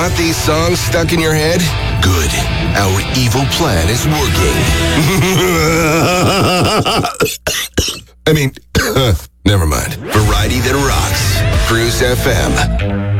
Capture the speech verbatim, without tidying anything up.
Want these songs stuck in your head? Good. Our evil plan is working. I mean, never mind. Variety that rocks. Cruise F M.